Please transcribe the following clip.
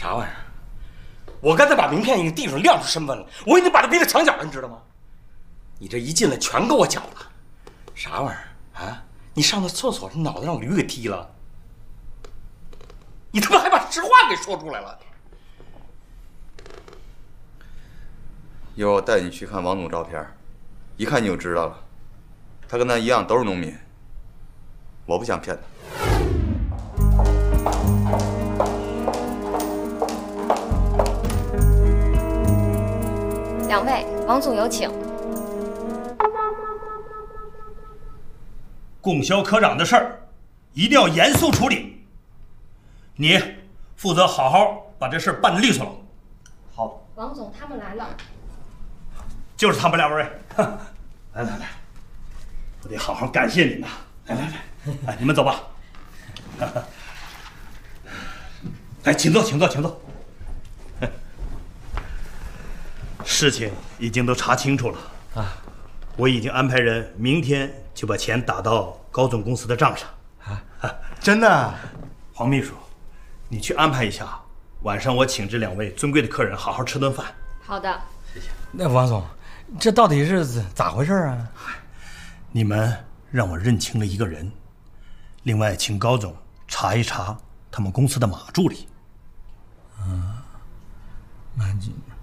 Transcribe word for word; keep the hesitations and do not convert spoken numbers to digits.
啥玩意儿？我刚才把名片已经递上，亮出身份了，我已经把它逼到墙角了，你知道吗？你这一进来全给我搅了，啥玩意儿啊？你上的厕所，脑袋让驴给踢了，你他妈还把实话给说出来了！ 一会儿我带你去看王总照片，一看你就知道了，他跟咱一样都是农民，我不想骗他。 两位，王总有请。 供销科长的事儿，一定要严肃处理。你负责好好把这事儿办得利索了。 好。 王总他们来了。 就是他们两位。来来来，我得好好感谢你们。来来来，哎，你们走吧。来，请坐，请坐，请坐。 事情已经都查清楚了啊！我已经安排人明天就把钱打到高总公司的账上啊！ 真的， 黄秘书，你去安排一下，晚上我请这两位尊贵的客人好好吃顿饭。 好的， 谢谢。那王总，这到底是咋回事啊？ 你们让我认清了一个人，另外请高总查一查他们公司的马助理。 嗯，马助理。